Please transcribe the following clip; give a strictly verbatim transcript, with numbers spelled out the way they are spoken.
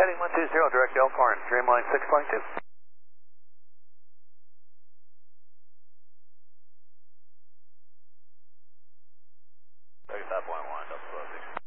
heading one two zero, direct Elkhorn, Dreamline six point two. thirty-five point one, double closing.